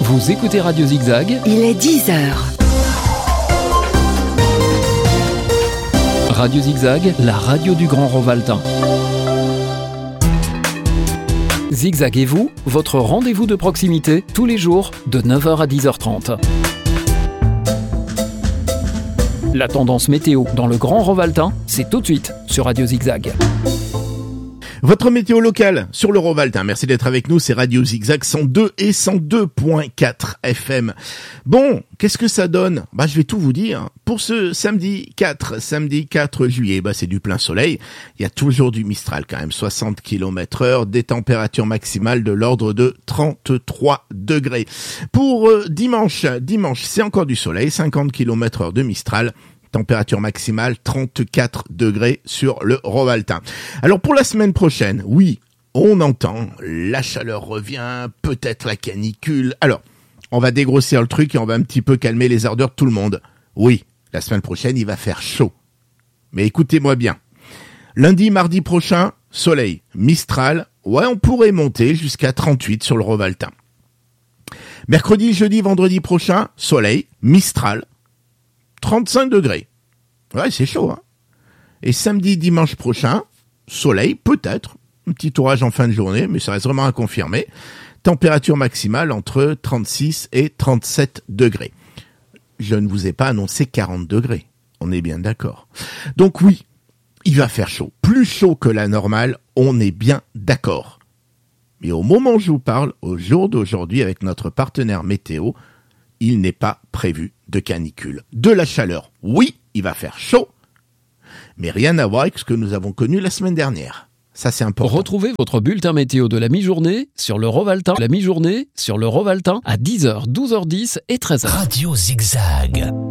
Vous écoutez Radio Zigzag. Il est 10h. Radio Zigzag, la radio du Grand Rovaltain. Zigzag et vous, votre rendez-vous de proximité, tous les jours, de 9h à 10h30. La tendance météo dans le Grand Rovaltain, c'est tout de suite sur Radio Zigzag. Votre météo locale sur le Rovaltain. Merci d'être avec nous, c'est Radio Zigzag 102 et 102.4 FM. Bon, qu'est-ce que ça donne ? Je vais tout vous dire. Pour ce samedi 4 juillet, c'est du plein soleil. Il y a toujours du Mistral quand même, 60 km/h, des températures maximales de l'ordre de 33 degrés. Pour dimanche, c'est encore du soleil, 50 km/h de Mistral. Température maximale 34 degrés sur le Rovaltain. Alors pour la semaine prochaine, oui, on entend, la chaleur revient, peut-être la canicule. Alors, on va dégrossir le truc et on va un petit peu calmer les ardeurs de tout le monde. Oui, la semaine prochaine, il va faire chaud. Mais écoutez-moi bien. Lundi, mardi prochain, soleil, Mistral. Ouais, on pourrait monter jusqu'à 38 sur le Rovaltain. Mercredi, jeudi, vendredi prochain, soleil, Mistral. 35 degrés. Ouais, c'est chaud, hein. Et samedi, dimanche prochain, soleil, peut-être. Un petit orage en fin de journée, mais ça reste vraiment à confirmer. Température maximale entre 36 et 37 degrés. Je ne vous ai pas annoncé 40 degrés. On est bien d'accord. Donc oui, il va faire chaud. Plus chaud que la normale, on est bien d'accord. Mais au moment où je vous parle, au jour d'aujourd'hui, avec notre partenaire météo, il n'est pas prévu de canicule. De la chaleur, oui, il va faire chaud, mais rien à voir avec ce que nous avons connu la semaine dernière. Ça, c'est important. Retrouvez votre bulletin météo de la mi-journée sur le Rovaltain. La mi-journée sur le Rovaltain à 10h, 12h10 et 13h. Radio Zigzag.